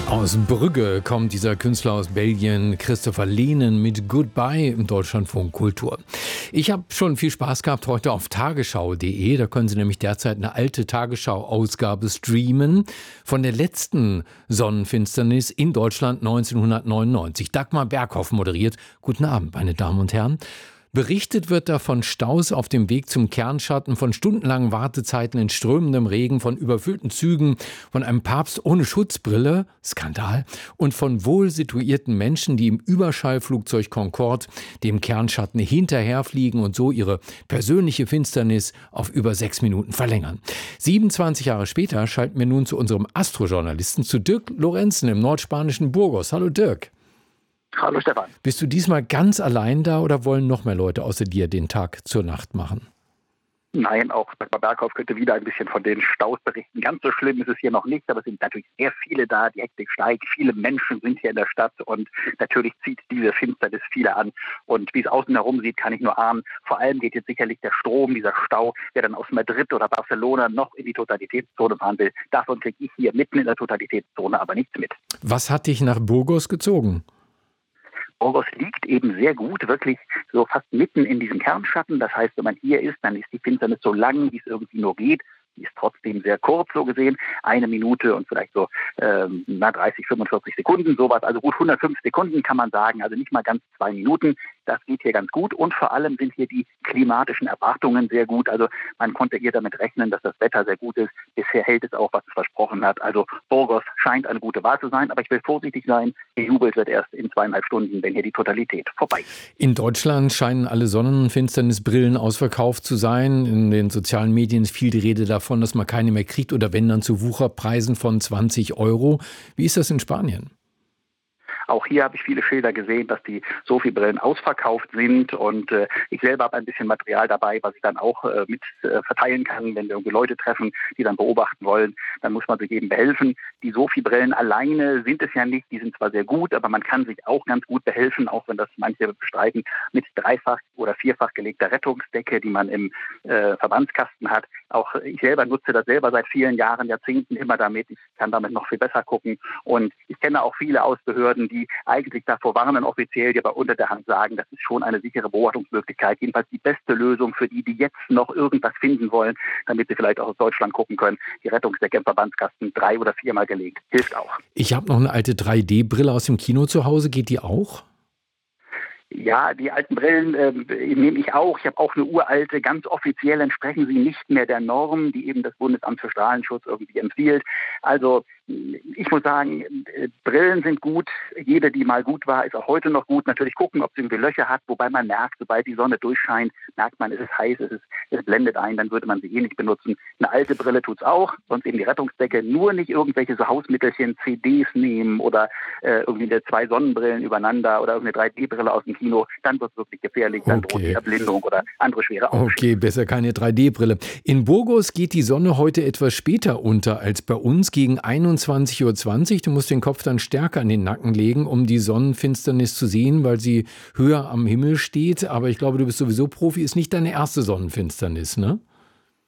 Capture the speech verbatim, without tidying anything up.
Aus Brügge kommt dieser Künstler aus Belgien, Christopher Lehnen, mit Goodbye im Deutschlandfunk Kultur. Ich habe schon viel Spaß gehabt heute auf tagesschau punkt de. Da können Sie nämlich derzeit eine alte Tagesschau-Ausgabe streamen von der letzten Sonnenfinsternis in Deutschland neunzehnhundertneunundneunzig. Dagmar Berghoff moderiert. Guten Abend, meine Damen und Herren. Berichtet wird da von Staus auf dem Weg zum Kernschatten, von stundenlangen Wartezeiten in strömendem Regen, von überfüllten Zügen, von einem Papst ohne Schutzbrille, Skandal, und von wohl situierten Menschen, die im Überschallflugzeug Concorde dem Kernschatten hinterherfliegen und so ihre persönliche Finsternis auf über sechs Minuten verlängern. siebenundzwanzig Jahre später schalten wir nun zu unserem Astrojournalisten, zu Dirk Lorenzen im nordspanischen Burgos. Hallo Dirk. Hallo Stefan. Bist du diesmal ganz allein da oder wollen noch mehr Leute außer dir den Tag zur Nacht machen? Nein, auch Dagmar Berghoff könnte wieder ein bisschen von den Staus berichten. Ganz so schlimm ist es hier noch nicht, aber es sind natürlich sehr viele da. Die Hektik steigt, viele Menschen sind hier in der Stadt und natürlich zieht diese Finsternis viele an. Und wie es außen herum sieht, kann ich nur ahnen. Vor allem geht jetzt sicherlich der Strom, dieser Stau, der dann aus Madrid oder Barcelona noch in die Totalitätszone fahren will. Davon kriege ich hier mitten in der Totalitätszone aber nichts mit. Was hat dich nach Burgos gezogen? Burgos liegt eben sehr gut, wirklich so fast mitten in diesem Kernschatten. Das heißt, wenn man hier ist, dann ist die Finsternis so lang, wie es irgendwie nur geht. Die ist trotzdem sehr kurz, so gesehen. Eine Minute und vielleicht so ähm, na, dreißig, fünfundvierzig Sekunden, sowas. Also gut hundertfünf Sekunden kann man sagen. Also nicht mal ganz zwei Minuten. Das geht hier ganz gut. Und vor allem sind hier die klimatischen Erwartungen sehr gut. Also man konnte hier damit rechnen, dass das Wetter sehr gut ist. Bisher hält es auch, was es versprochen hat. Also Burgos scheint eine gute Wahl zu sein. Aber ich will vorsichtig sein. Gejubelt wird erst in zweieinhalb Stunden, wenn hier die Totalität vorbei ist. In Deutschland scheinen alle Sonnenfinsternisbrillen ausverkauft zu sein. In den sozialen Medien ist viel die Rede davon, davon, dass man keine mehr kriegt oder wenn dann zu Wucherpreisen von zwanzig Euro. Wie ist das in Spanien? Auch hier habe ich viele Schilder gesehen, dass die Sophie-Brillen ausverkauft sind und äh, ich selber habe ein bisschen Material dabei, was ich dann auch äh, mit äh, verteilen kann, wenn wir irgendwie Leute treffen, die dann beobachten wollen, dann muss man sich eben behelfen. Die Sophie-Brillen alleine sind es ja nicht, die sind zwar sehr gut, aber man kann sich auch ganz gut behelfen, auch wenn das manche bestreiten, mit dreifach oder vierfach gelegter Rettungsdecke, die man im äh, Verbandskasten hat. Auch ich selber nutze das selber seit vielen Jahren, Jahrzehnten immer damit. Ich kann damit noch viel besser gucken und ich kenne auch viele aus Behörden, die eigentlich davor warnen, offiziell, die aber unter der Hand sagen, das ist schon eine sichere Beobachtungsmöglichkeit. Jedenfalls die beste Lösung für die, die jetzt noch irgendwas finden wollen, damit sie vielleicht auch aus Deutschland gucken können. Die Rettungsdecke im Verbandskasten drei- oder viermal gelegt. Hilft auch. Ich habe noch eine alte drei D Brille aus dem Kino zu Hause. Geht die auch? Ja, die alten Brillen äh, nehme ich auch. Ich habe auch eine uralte. Ganz offiziell entsprechen sie nicht mehr der Norm, die eben das Bundesamt für Strahlenschutz irgendwie empfiehlt. Also ich muss sagen, Brillen sind gut. Jede, die mal gut war, ist auch heute noch gut. Natürlich gucken, ob sie irgendwie Löcher hat, wobei man merkt, sobald die Sonne durchscheint, merkt man, es ist heiß, es, ist, es blendet ein, dann würde man sie eh nicht benutzen. Eine alte Brille tut's auch, sonst eben die Rettungsdecke. Nur nicht irgendwelche so Hausmittelchen, C Ds nehmen oder äh, irgendwie zwei Sonnenbrillen übereinander oder irgendeine drei D Brille aus dem Kino. Dann wird es wirklich gefährlich, dann okay. droht die Erblindung oder andere schwere Aufschläge. Okay, besser keine drei D Brille. In Burgos geht die Sonne heute etwas später unter als bei uns, gegen einundzwanzig Uhr zwanzig. Du musst den Kopf dann stärker an den Nacken legen, um die Sonnenfinsternis zu sehen, weil sie höher am Himmel steht. Aber ich glaube, du bist sowieso Profi. Ist nicht deine erste Sonnenfinsternis, ne?